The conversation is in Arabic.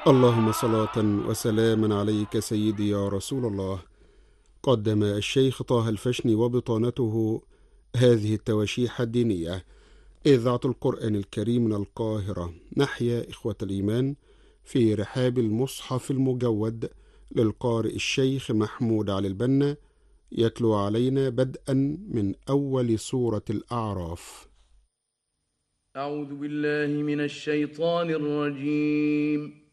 اللهم صلاة وسلاما عليك سيدي يا رسول الله. قدم الشيخ طه الفشني وبطانته هذه التواشيح الدينية. إذاعة القرآن الكريم من القاهرة. نحيا إخوة الإيمان في رحاب المصحف المجود للقارئ الشيخ محمود علي البنا، يتلو علينا بدءا من أول سورة الأعراف. أعوذ بالله من الشيطان الرجيم.